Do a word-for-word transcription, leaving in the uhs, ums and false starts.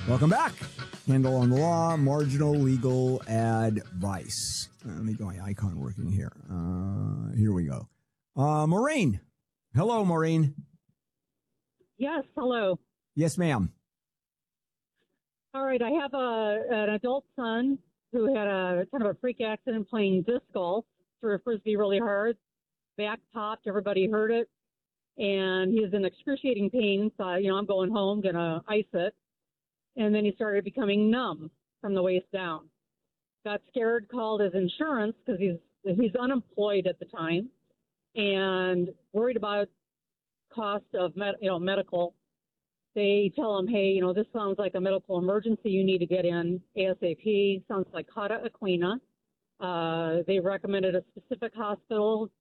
Welcome back. Handle on the Law, marginal legal advice. Uh, let me get my icon working here. Uh, here we go. Uh, Maureen. Hello, Maureen. Yes, hello. Yes, ma'am. All right, I have a an adult son who had a kind of a freak accident playing disc golf, threw a frisbee really hard, back popped, everybody heard it, and he was in excruciating pain. So, you know, I'm going home, gonna ice it. And then he started becoming numb from the waist down. Got scared, called his insurance because he's he's unemployed at the time, and worried about cost of med, you know medical. They tell him, hey, you know, this sounds like a medical emergency. You need to get in ASAP. Sounds like Cauda Equina. Uh, they recommended a specific hospital